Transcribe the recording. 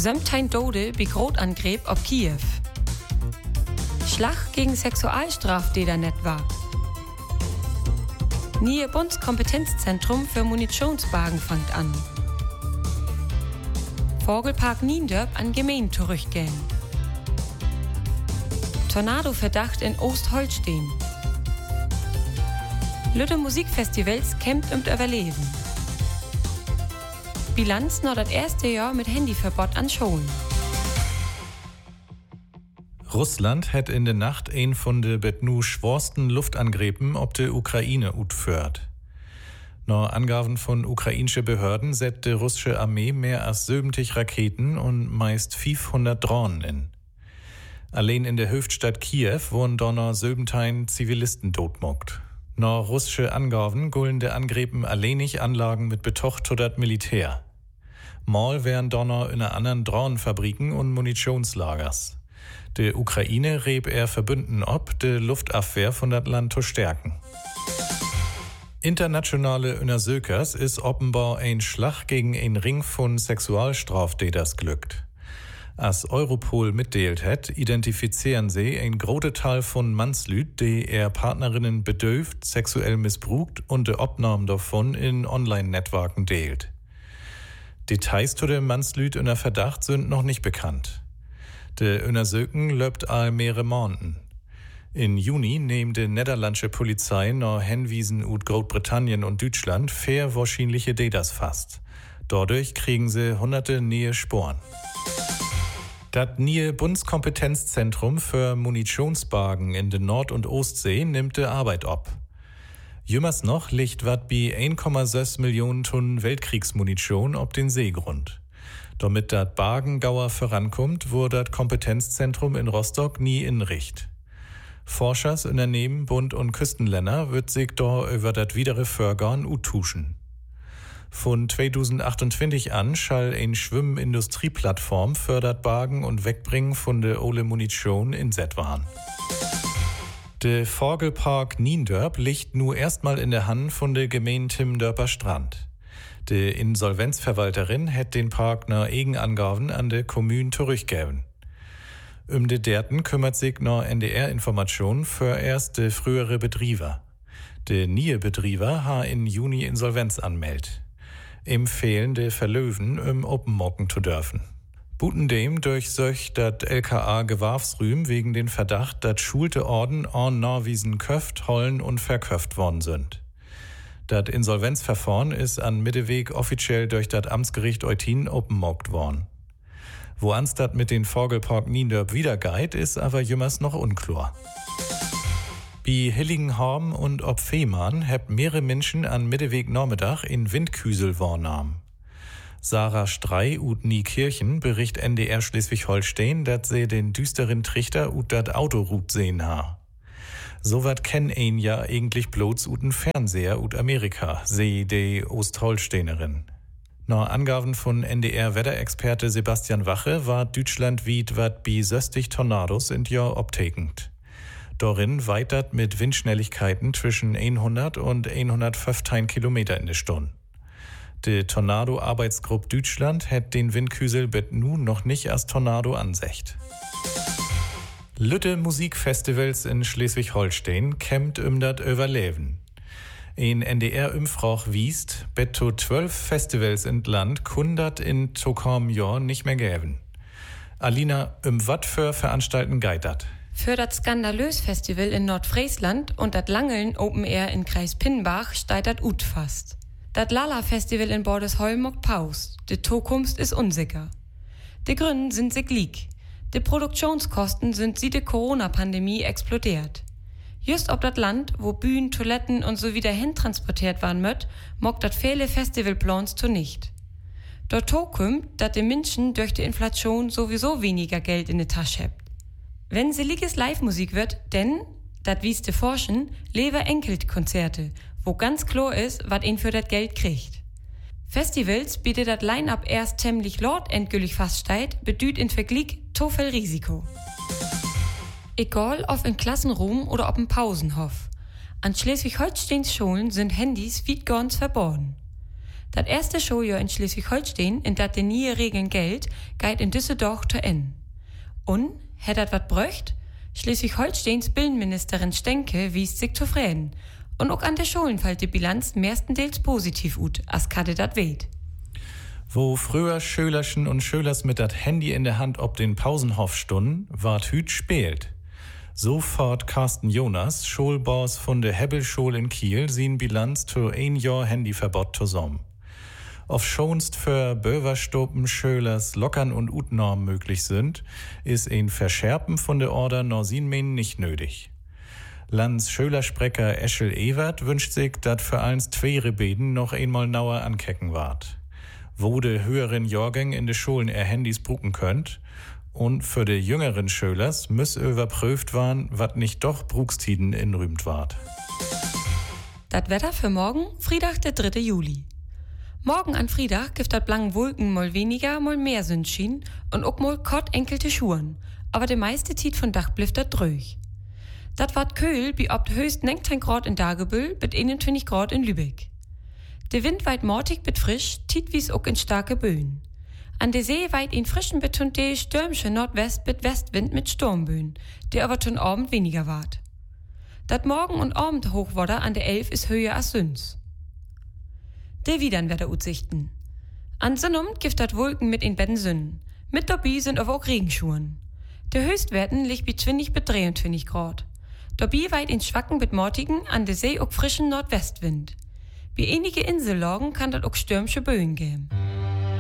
Sömtein Dode bei Grotangriff auf Kiew. Schlag gegen Sexualstraftäter netwa. Nie Bundeskompetenzzentrum für Munitionswagen fängt an. Vogelpark Niendörp an Gemein zurückgehen. Tornado-Verdacht in Ostholstein. Lütte Musikfestivals kämpft Überleben. Bilanz noch das erste Jahr mit Handyverbot an Schulen. Russland hat in der Nacht ein von de betnu schworsten Luftangriffen ob de Ukraine utführt. Nach Angaben von ukrainische Behörden setzt die russische Armee mehr als 70 Raketen und meist 500 Drohnen in. Allein in der Hauptstadt Kiew wurden donner 17 Zivilisten totmockt. Nach russische Angaben gullen der Angriffen alleinig Anlagen mit Betocht zu dat Militär. Mal wären donner in einer anderen Drohnenfabriken und Munitionslagers. Die Ukraine reb Verbünden ob, die Luftabwehr von dat Land zu stärken. Internationale Untersökers ist offenbar ein Schlag gegen ein Ring von Sexualstraftäters glückt. Als Europol mitdeelt hat, identifizieren sie ein große Teil von Mannslüt, die Partnerinnen bedöft, sexuell missbrucht und die Obnahmen davon in Online-Netzwerken deelt. Details zu dem Mannslüt unter Verdacht sind noch nicht bekannt. Der Untersöken löbt all mehrere Monaten. In Juni nehmen die niederländische Polizei nach Hinwiesen ut Großbritannien und Deutschland fair wahrscheinliche Datas fast. Dadurch kriegen sie hunderte neue Sporen. Das neue Bundeskompetenzzentrum für Munitionswagen in der Nord- und Ostsee nimmt die Arbeit ab. Jümmers noch liegt wat bi 1,6 Millionen Tonnen Weltkriegsmunition auf den Seegrund. Damit dat Bagengauer vorankommt, wurde das Kompetenzzentrum in Rostock nie inricht. Forschers, Unternehmen, Bund und Küstenländer wird sich da über das widere Förgern uttuschen. Von 2028 an schall ein Schwimmindustrieplattform fördert Bagen und Wegbringen von der ole Munition in Setwan. Der Vogelpark Niendörp liegt nur erstmal in der Hand von der Gemeinde Timmendörper Strand. Die Insolvenzverwalterin hat den Park nach Eigenangaben an der Kommune zurückgegeben. De Derten kümmert sich nach NDR-Informationen für erst de frühere Betrieber. De nie Betrieber ha in Juni Insolvenz anmeldet. Empfehlen de Verlöwen Openmocken zu dürfen. Buten dem durch solch dat LKA Gewarfsrühm wegen den Verdacht, dat schulte Orden an Norwiesen köft, hollen und verköft worden sind. Dat Insolvenzverfahren ist an Mitteweg offiziell durch dat Amtsgericht Eutin openmockt worden. Wo ans dat mit den Vogelpark Niendörp wieder geht, ist aber jümmers noch unklar. Bei Hillingenhorn und ob Fehmarn habt mehrere Menschen an Mitteweg Nachmittag in Windküsel wahrnahmen. Sarah Strei ut Niekirchen bericht NDR Schleswig-Holstein, dat sie den düsteren Trichter ut dat Autorut sehen ha. So wat kenn ein ja eigentlich bloß uten Fernseher ut Amerika, seh die Ostholsteinerin. Nach Angaben von NDR-Wetterexperte Sebastian Wache war Deutschland wied wat bi 60 Tornados in Jahr obtekend. Darin weitert mit Windschnelligkeiten zwischen 100 und 115 Kilometer in der Stunde. Die Tornado-Arbeitsgruppe Deutschland hat den Windküsel bet nun noch nicht als Tornado ansecht. Lütte Musikfestivals in Schleswig-Holstein kämmt dat Überleben. Ein NDR-Umfrage wiest, betto 12 Festivals in Land kundat in Tokom Jahr nicht mehr gäben. Alina, wat für Veranstalten geht dat? Für das Skandalös-Festival in Nordfriesland und das Langeln Open Air in Kreis Pinnbach steigt dat ut fast. Das Lala-Festival in Bordesholm mockt Paus. Die Zukunft ist unsicher. Die Gründe sind sich lieg. Die Produktionskosten sind seit der Corona-Pandemie explodiert. Just ob das Land, wo Bühnen, Toiletten und so wieder hintransportiert waren möt, mockt dat viele Festivalplans zu nicht. Dort kommt, dat die Menschen durch die Inflation sowieso weniger Geld in die Tasche habt. Wenn seliges Live-Musik wird, denn, dat wies de Forschen, lebe Enkelkonzerte, wo ganz klar ist, wat ihn für dat Geld kriegt. Festivals bietet dat Line-Up erst ziemlich laut endgültig faststeigt, bedüht in Vergleich to viel Risiko. Egal ob in Klassenraum oder ob im Pausenhof. An Schleswig-Holsteins Schulen sind Handys wie ganz verboten. Das erste Schuljahr in Schleswig-Holstein, in dat de nie Regeln gilt, geht in Düsseldorf zu Ende. Und, hat dat wat bröcht? Schleswig-Holsteins Bildministerin Stenke wies sich zufrieden. Und auch an der Schulen fällt die Bilanz mehrstenteils positiv ut, as Kade dat weht. Wo früher Schülerchen und Schülers mit dat Handy in der Hand ob den Pausenhof stunden, ward hüt spielt. Sofort Carsten Jonas, Schulboss von der Hebbelschule in Kiel, sin Bilanz zu 1 Jahr Handyverbot zusammen. Auf schonst für Böverstoppen Schülers lockern und Utnorm möglich sind, ist ein Verschärpen von der Order Norsinmen nicht nötig. Lands Schülersprecher Eschel Ewert wünscht sich, dat für eins 2 Rebeden noch einmal nauer ankecken ward. Wo de höheren Jahrgänge in de Schulen Handys bruken könnt und für de jüngeren Schülers müss überprüft waren, wat nicht doch Brukstiden inrühmt ward. Dat Wetter für morgen, Freitag, der 3. Juli. Morgen an Freitag gibt dat blanken Wolken mal weniger, mal mehr Sonnenschein und auch mal kort enkelte Schuhen, aber de meiste Tiet von Dach blieft dat dröch. Dat ward kühl, wie ob höchst 19 Grad in Dagebüll, bis 21 Grad in Lübeck. Der Wind weit mortig bit frisch, tiet wies auch in starke Böen. An der See weit in frischen betonte stürmische Nordwest bit Westwind mit Sturmböen, der aber schon Abend weniger ward. Dat Morgen und Abend Hochwasser an der 11 ist höher als Süns. Der Widern Wetteraussichten. An Sonnabend gibt dat Wolken mit in beiden Sünden. Mit dabei sind aber auch Regenschuhen. Der Höchstwerten liegt bei 20 bis 23 Grad. Dabei weit in schwachen bis mortigen, an der See auch frischen Nordwestwind. Bei einige Insellagen kann dat auch stürmische Böen geben.